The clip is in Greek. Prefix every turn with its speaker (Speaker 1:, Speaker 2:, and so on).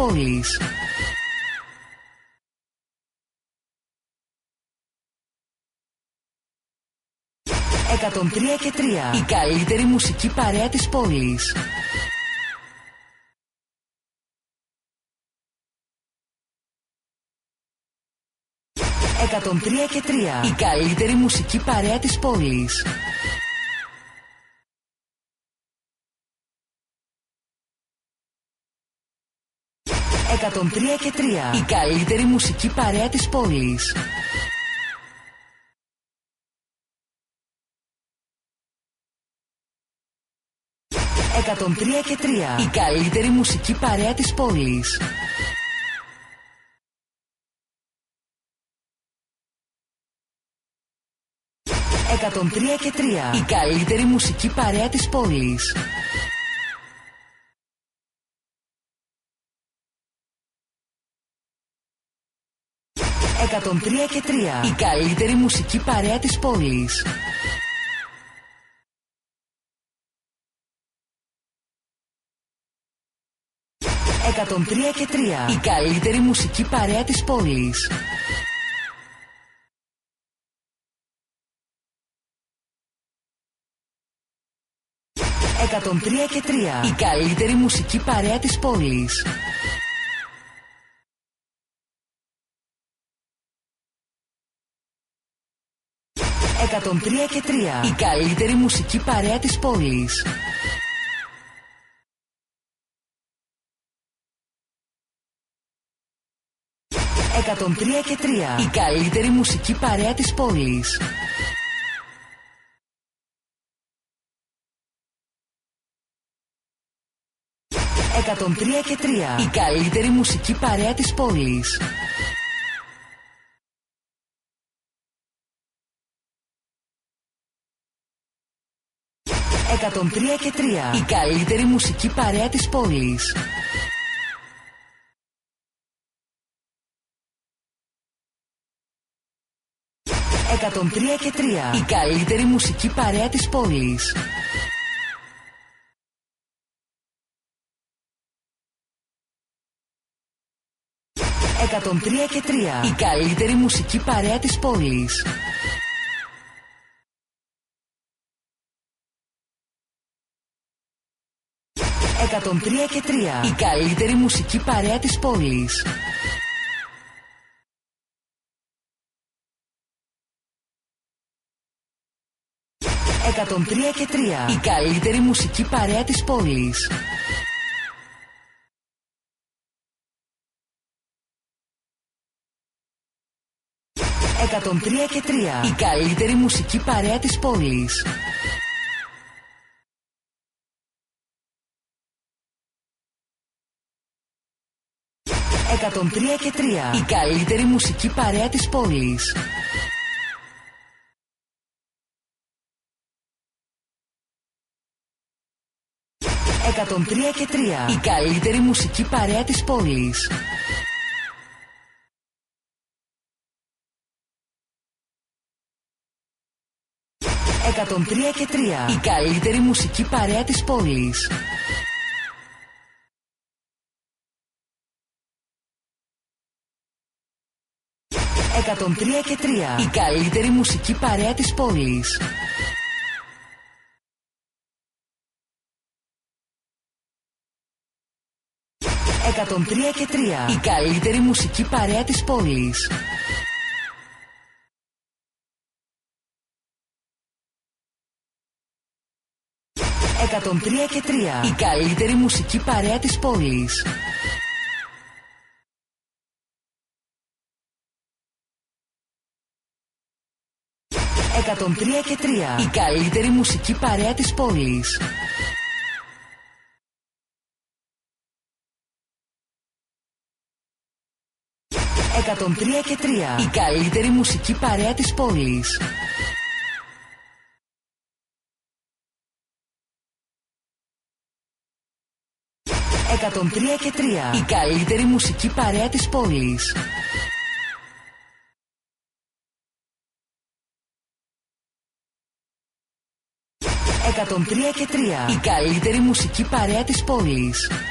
Speaker 1: πόλης. 103,3. Η καλύτερη μουσική παρέα της πόλης. 103,3. Η καλύτερη μουσική παρέα της πόλης. 103,3. Η καλύτερη μουσική παρέα της πόλης. 103,3. Η καλύτερη μουσική παρέα της πόλης. 103,3. Η καλύτερη μουσική παρέα της πόλης. 103,3. Η καλύτερη μουσική παρέα της πόλης. 103,3. Η καλύτερη μουσική παρέα της πόλης. 103,3. Η καλύτερη μουσική παρέα της πόλης. 103,3. Η καλύτερη μουσική παρέα της πόλης. 103,3. Η καλύτερη μουσική παρέα της πόλης. 103,3. Η καλύτερη μουσική παρέα της πόλης. 103,3. Η καλύτερη μουσική παρέα της πόλης. 103,3. Η καλύτερη μουσική παρέα της πόλης. 103,3. Η καλύτερη μουσική παρέα της πόλης. 103,3. Η καλύτερη μουσική παρέα της πόλης. 103,3. Η καλύτερη μουσική παρέα της πόλης. 103,3. Η καλύτερη μουσική παρέα της πόλης. 103,3. Η καλύτερη μουσική παρέα της πόλης. 103,3. Η καλύτερη μουσική παρέα της πόλης. 103,3. Η καλύτερη μουσική παρέα της πόλης. 103,3. Η καλύτερη μουσική παρέα της πόλης. 103,3. Η καλύτερη μουσική παρέα της πόλης. 103,3. Η καλύτερη μουσική παρέα της πόλης. 103,3. Η καλύτερη μουσική παρέα της πόλης. 103,3. Η καλύτερη μουσική παρέα της πόλης. 103,3. Η καλύτερη μουσική παρέα της πόλης. 103,3. Η καλύτερη μουσική παρέα της πόλης.